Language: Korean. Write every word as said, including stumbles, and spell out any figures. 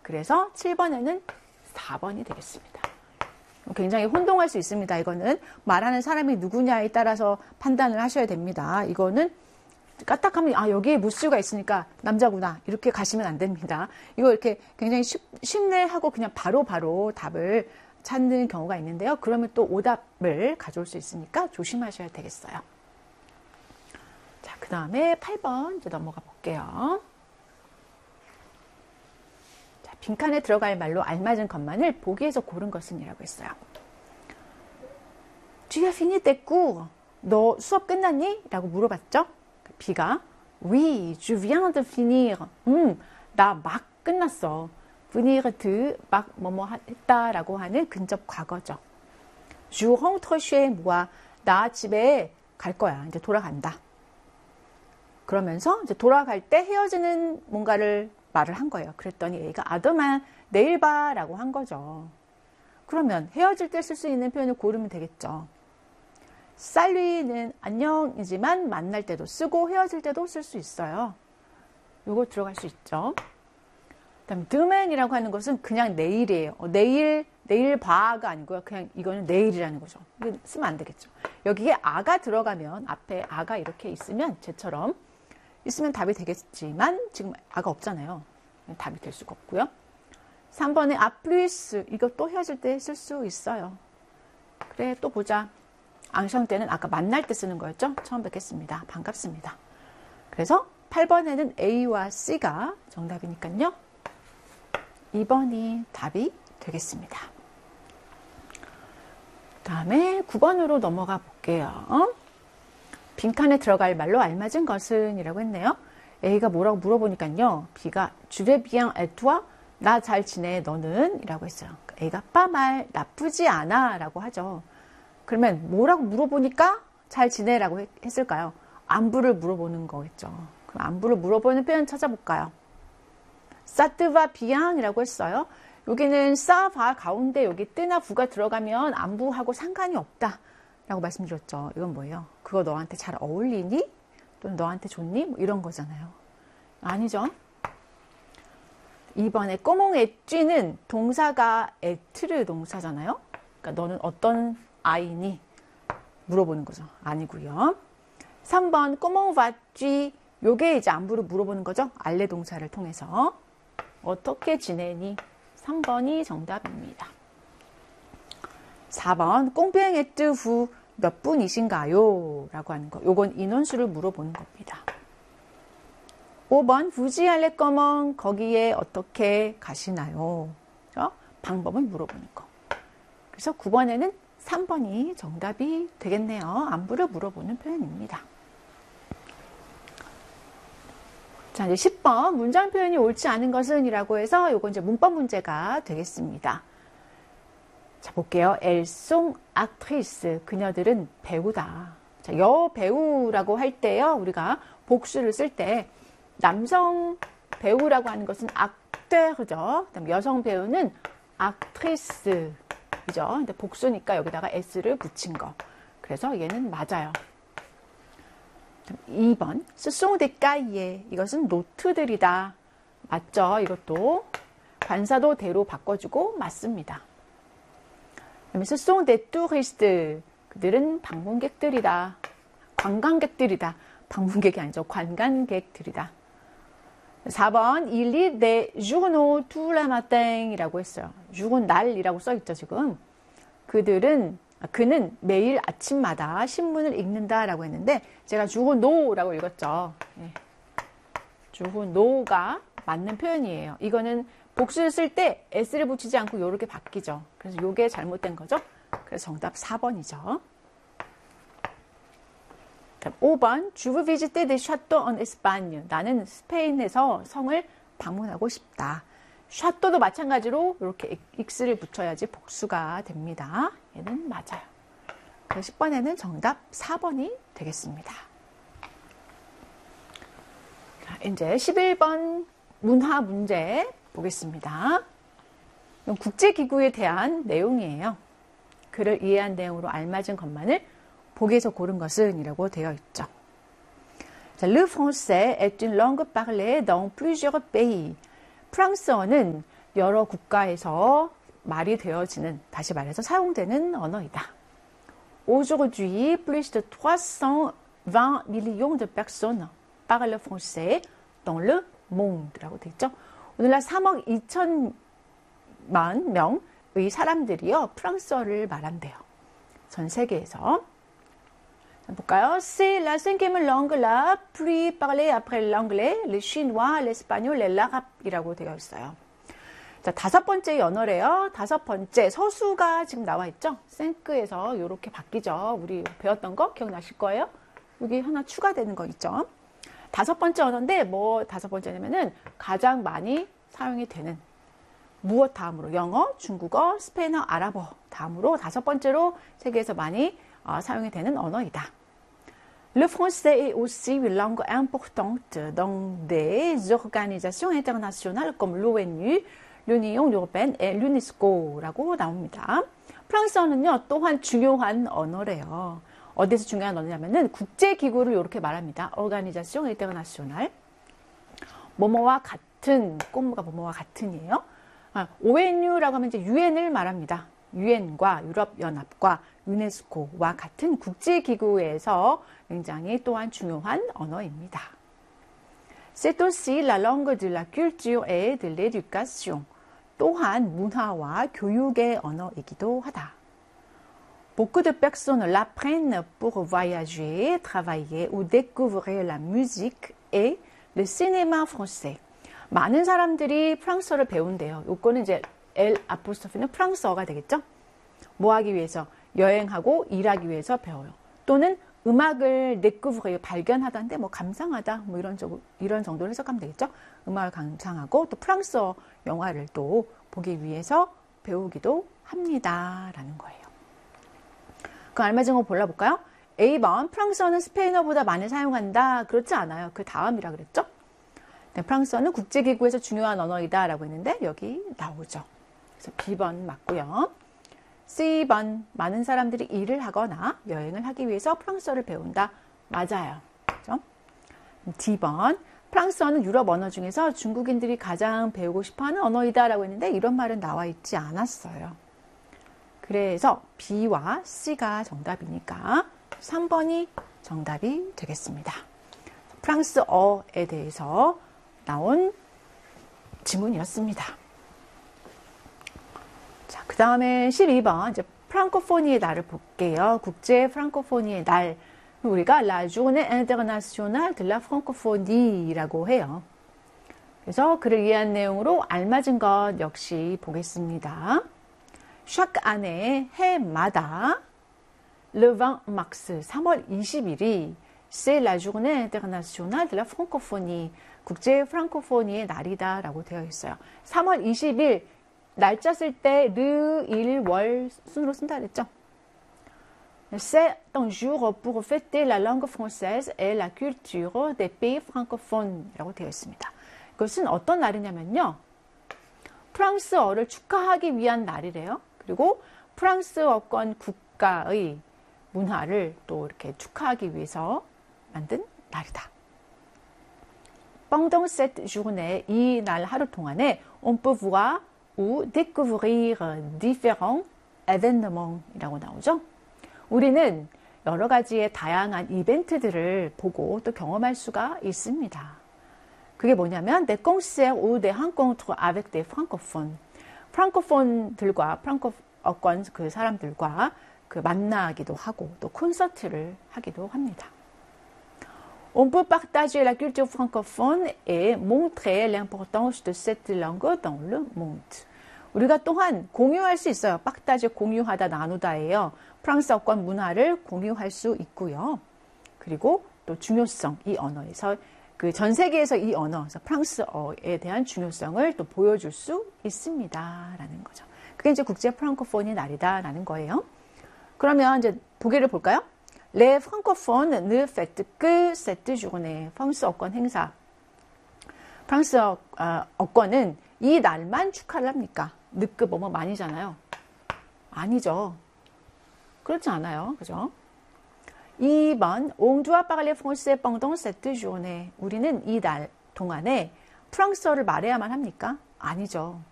그래서 칠 번에는 사 번이 되겠습니다. 굉장히 혼동할 수 있습니다. 이거는 말하는 사람이 누구냐에 따라서 판단을 하셔야 됩니다. 이거는 까딱하면 아 여기에 무수가 있으니까 남자구나 이렇게 가시면 안 됩니다. 이거 이렇게 굉장히 쉽, 쉽네 하고 그냥 바로바로 바로 답을 찾는 경우가 있는데요. 그러면 또 오답을 가져올 수 있으니까 조심하셔야 되겠어요. 자, 그 다음에 팔 번 이제 넘어가 볼게요. 자, 빈칸에 들어갈 말로 알맞은 것만을 보기에서 고른 것은 이라고 했어요. Tu as fini tes cours? 너 수업 끝났니? 라고 물어봤죠. B가 Oui, je viens de finir. 음, 나 막 끝났어. venir de 막 뭐뭐 했다라고 하는 근접 과거죠. Je rentre chez moi. 나 집에 갈 거야. 이제 돌아간다. 그러면서 이제 돌아갈 때 헤어지는 뭔가를 말을 한 거예요. 그랬더니 A가 아 demain, 내일 봐라고 한 거죠. 그러면 헤어질 때 쓸 수 있는 표현을 고르면 되겠죠. 살리는 안녕이지만 만날 때도 쓰고 헤어질 때도 쓸 수 있어요. 요거 들어갈 수 있죠. 그다음에 demain이라고 하는 것은 그냥 내일이에요. 어, 내일 내일 봐가 아니고요. 그냥 이거는 내일이라는 거죠. 이거 쓰면 안 되겠죠. 여기에 아가 들어가면 앞에 아가 이렇게 있으면 쟤처럼 있으면 답이 되겠지만 지금 아가 없잖아요. 답이 될 수가 없고요. 삼 번에 아 플리스 이것도 헤어질 때 쓸 수 있어요. 그래 또 보자. 앙샹 때는 아까 만날 때 쓰는 거였죠. 처음 뵙겠습니다. 반갑습니다. 그래서 팔 번에는 A와 C가 정답이니까요. 이 번이 답이 되겠습니다. 다음에 구 번으로 넘어가 볼게요. 빈칸에 들어갈 말로 알맞은 것은 이라고 했네요. A가 뭐라고 물어보니까요. B가 Tu vas bien et toi? 나 잘 지내 너는? 이라고 했어요. A가 pas mal, 나쁘지 않아 라고 하죠. 그러면 뭐라고 물어보니까 잘 지내라고 했을까요? 안부를 물어보는 거겠죠. 그럼 안부를 물어보는 표현 찾아볼까요? Ça te va bien 이라고 했어요. 여기는 ça va 가운데 여기 뜨나 부가 들어가면 안부하고 상관이 없다 라고 말씀드렸죠. 이건 뭐예요? 그거 너한테 잘 어울리니? 또는 너한테 좋니? 뭐 이런 거잖아요. 아니죠. 이 번에 꼬몽 에쥐는 동사가 에트르 동사잖아요. 그러니까 너는 어떤 아이니? 물어보는 거죠. 아니고요. 삼 번 꼬몽 바쥐 요게 이제 안부를 물어보는 거죠. 알레 동사를 통해서 어떻게 지내니? 삼 번이 정답입니다. 사 번 꽁병 에뜨 후 몇 분이신가요? 라고 하는 거. 요건 인원수를 물어보는 겁니다. 오 번 부지알레 꺼멍 거기에 어떻게 가시나요? 그렇죠? 방법을 물어보는 거. 그래서 구 번에는 삼 번이 정답이 되겠네요. 안부를 물어보는 표현입니다. 자, 이제 십 번 문장 표현이 옳지 않은 것은 이라고 해서 요건 이제 문법 문제가 되겠습니다. 자, 볼게요. Elles sont actrices. 그녀들은 배우다. 자, 여배우라고 할 때요. 우리가 복수를 쓸 때 남성 배우라고 하는 것은 acteur죠. 그다음 여성 배우는 actrice이죠. 근데 복수니까 여기다가 s를 붙인 거. 그래서 얘는 맞아요. 이 번 Ce sont des cahiers. 이것은 노트들이다. 맞죠? 이것도 관사도 대로 바꿔주고 맞습니다. 그다음에 Ce sont des touristes. 그들은 방문객들이다. 관광객들이다. 방문객이 아니죠. 관광객들이다. 사 번 Il lit des journaux tout le matin 이라고 했어요. journal 날이라고 써있죠. 지금 그들은 그는 매일 아침마다 신문을 읽는다라고 했는데 제가 journal라고 읽었죠. 네. journal가 맞는 표현이에요. 이거는 복수를 쓸 때 s를 붙이지 않고 이렇게 바뀌죠. 그래서 이게 잘못된 거죠. 그래서 정답 사 번이죠. 오 번 Je veux visiter des châteaux en Espagne. 나는 스페인에서 성을 방문하고 싶다. 샤또도 마찬가지로 이렇게 x를 붙여야지 복수가 됩니다. 얘는 맞아요. 그래서 십 번에는 정답 사 번이 되겠습니다. 자, 이제 십일 번 문화 문제 보겠습니다. 이건 국제기구에 대한 내용이에요. 그를 이해한 내용으로 알맞은 것만을 보기에서 고른 것은 이라고 되어 있죠. 자, Le français est une langue parlée dans plusieurs pays. 프랑스어는 여러 국가에서 말이 되어지는, 다시 말해서 사용되는 언어이다. Aujourd'hui, plus de trois cent vingt millions de personnes parlent français dans le monde 라고 되어 있죠. 오늘날 삼억 이천만 명의 사람들이요, 프랑스어를 말한대요. 전 세계에서. 볼까요? C'est la cinquième langue la plus parlée après l'anglais, le chinois, l'espagnol et l'arabe 이라고 되어 있어요. 자, 다섯 번째 언어래요. 다섯 번째 서수가 지금 나와 있죠. 생크에서 이렇게 바뀌죠. 우리 배웠던 거 기억나실 거예요. 여기 하나 추가되는 거 있죠. 다섯 번째 언어인데 뭐 다섯 번째냐면은 가장 많이 사용이 되는, 무엇 다음으로 영어, 중국어, 스페인어, 아랍어 다음으로 다섯 번째로 세계에서 많이 어, 사용이 되는 언어이다. Le français est aussi une langue importante dans des organisations internationales comme l'ONU, l'Union européenne et l'UNESCO라고 나옵니다. 프랑스어는요, 또한 중요한 언어래요. 어디서 중요한 언어냐면은 국제기구를 이렇게 말합니다. Organisation internationale. 뭐뭐와 같은, 꼬무가 뭐뭐와 같은이에요. 아, 오엔유라고 하면 이제 유엔을 말합니다. 유엔과 유럽연합과 유네스코와 같은 국제기구에서 굉장히 또한 중요한 언어입니다. C'est aussi la langue de la culture et de l'éducation. 또한 문화와 교육의 언어이기도 하다. Beaucoup de personnes l'apprennent pour voyager, travailler ou découvrir la musique et le cinéma français. 많은 사람들이 프랑스어를 배운대요. 요거는 이제 L 아포스토피는 프랑스어가 되겠죠? 뭐 하기 위해서? 여행하고 일하기 위해서 배워요. 또는 음악을 découvrir, 발견하다인데 뭐 감상하다, 뭐 이런, 이런 정도로 해석하면 되겠죠? 음악을 감상하고 또 프랑스어 영화를 또 보기 위해서 배우기도 합니다. 라는 거예요. 그 알맞은 거 골라볼까요? A 번, 프랑스어는 스페인어보다 많이 사용한다. 그렇지 않아요. 그 다음이라 그랬죠? 네, 프랑스어는 국제기구에서 중요한 언어이다 라고 했는데 여기 나오죠. 그래서 B 번 맞고요. C 번, 많은 사람들이 일을 하거나 여행을 하기 위해서 프랑스어를 배운다. 맞아요. 그렇죠? D 번, 프랑스어는 유럽 언어 중에서 중국인들이 가장 배우고 싶어하는 언어이다 라고 했는데 이런 말은 나와 있지 않았어요. 그래서 B와 C가 정답이니까 삼 번이 정답이 되겠습니다. 프랑스어에 대해서 나온 지문이었습니다. 자, 그 다음에 십이 번, 이제 프랑코포니의 날을 볼게요. 국제 프랑코포니의 날. 우리가 La Journée Internationale de la Francophonie라고 해요. 그래서 그를 위한 내용으로 알맞은 것 역시 보겠습니다. chaque année, 해마다 le vingt mars, 삼월 이십일이 c'est la Journée Internationale de la Francophonie, 국제 프랑코포니의 날이다 라고 되어 있어요. 삼월 이십일, 날짜 쓸 때 르, 일, 월 순으로 쓴다 그랬죠? C'est un jour pour fêter la langue française et la culture des pays francophones 라고 되어 있습니다. 그것은 어떤 날이냐면요. 프랑스어를 축하하기 위한 날이래요. 그리고 프랑스어권 국가의 문화를 또 이렇게 축하하기 위해서 만든 날이다. Pendant cette journée, 이 날 하루 동안에 on peut voir ou découvrir différents événements 이라고 나오죠. 우리는 여러 가지의 다양한 이벤트들을 보고 또 경험할 수가 있습니다. 그게 뭐냐면 des concerts ou des rencontres avec des francophones. 프랑코폰들과 프랑코어권 그 사람들과 그 만나기도 하고 또 콘서트를 하기도 합니다. On peut partager la culture francophone et montrer l'importance de cette langue dans le monde. 우리가 또한 공유할 수 있어요. partage, 공유하다, 나누다예요. 프랑스어권 문화를 공유할 수 있고요. 그리고 또 중요성, 이 언어에서 그 전 세계에서 이 언어, 프랑스어에 대한 중요성을 또 보여줄 수 있습니다. 라는 거죠. 그게 이제 국제 프랑코폰이 날이다. 라는 거예요. 그러면 이제 보기를 볼까요? Les francophones ne fêtent que cette journée. 프랑스어권 행사. 프랑스어권은 이 날만 축하를 합니까? 느긋 뭐뭐 많이잖아요. 아니죠. 그렇지 않아요. 그죠? 이 번, on doit parler français pendant cette journée. 우리는 이 날 동안에 프랑스어를 말해야만 합니까? 아니죠.